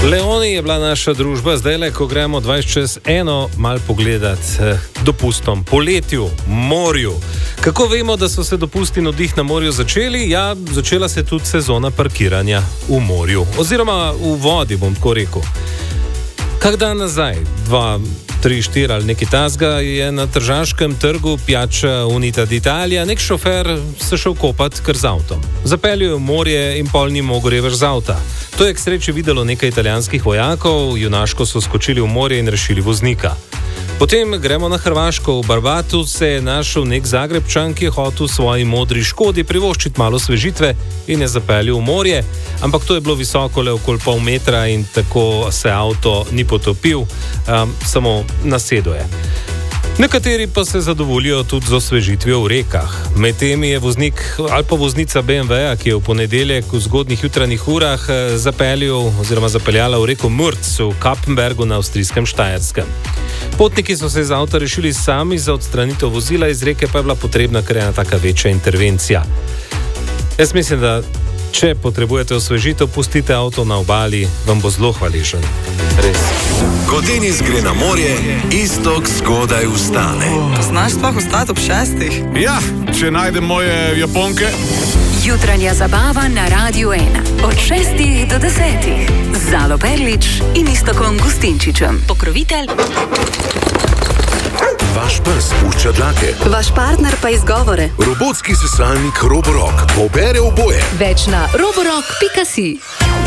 Leoni je bila naša družba, zdaj le, ko gremo 20:01 mal pogledat dopustom, poletju, morju. Kako vemo, da so se dopusti in oddih na morju začeli? Ja, začela se tudi sezona parkiranja v morju, oziroma v vodi, bom tako rekel. Kak dan nazaj, 2, 3, 4 ali nekaj tasga, je na Tržaškem trgu Piazza Unità d'Italia nek šofer se šel kopat kar z avtom. Zapeljal je v morje in pol ni mogel reveč z avta. To je k sreči videlo nekaj italijanskih vojakov, junaško so skočili v morje in rešili voznika. Potem gremo na Hrvaško, v Barbatu se je našel nek Zagrebčan, ki je hotel svoji modri Škodi privoščiti malo svežitve in je zapeljal v morje, ampak to je bilo visoko le okoli pol metra in tako se avto ni potopil, samo nasedel je. Nekateri pa se zadovoljijo tudi z osvežitvijo v rekah. Med temi je voznik ali pa voznica BMW-ja, ki je v ponedeljek v zgodnjih jutranjih urah zapeljala v reko Murc v Kappenbergu na avstrijskem Štajerskem. Potniki so se iz avta rešili sami, za odstranitev vozila iz reke pa je bila potrebna kar ena taka večja intervencija. Jaz mislim, da če potrebujete osvežitev, pustite avto na obali, vam bo zelo hvaležen. Res. Ko Denis gre na morje, Iztok zgodaj vstane. Znaš sploh vstati ob 6? Ja, če najdem moje Japonke. Jutranja zabava na Radiu 1 od 6 do 10. Zalo Perlič in Istokom Gustinčičem. Pokrovitelj. Vaš pes pušča dlake. Vaš partner pa izgovore. Robotski sesalnik Roborock pobere oboje. Več na roborock.si.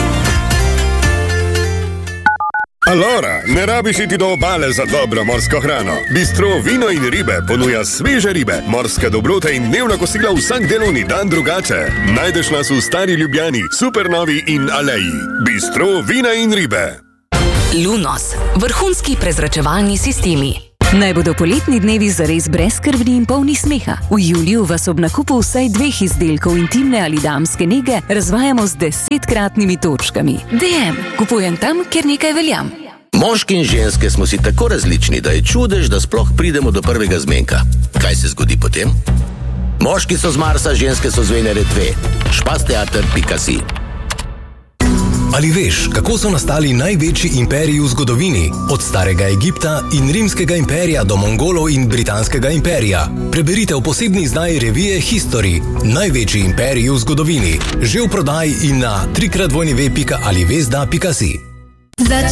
Allora, ne rabiš iti do obale za dobro morsko hrano. Bistro Vino in ribe ponuja sveže ribe, morske dobrote in dnevna kosila vsak delovni dan drugače. Najdeš nas v Stari Ljubljani, Supernovi in Aleji. Bistro Vina in ribe. Lunos, vrhunski prezračevalni sistemi. Naj bodo poletni dnevi zares brezskrbni in polni smeha. V juliju vas ob nakupu vsaj 2 izdelkov intimne ali damske nege razvajamo z 10-kratnimi točkami. DM, kupujem tam, kjer nekaj veljam. Moški in ženske smo si tako različni, da je čudež, da sploh pridemo do prvega zmenka. Kaj se zgodi potem? Moški so z Marsa, ženske so z Venere 2. Špasteater.si. Ali veš, kako so nastali največji imperiji v zgodovini? Od starega Egipta in rimskega imperija do Mongolov in britanskega imperija. Preberite v posebni izdaji revije History. Največji imperiji v zgodovini. Že v prodaji in na www.alivesda.si.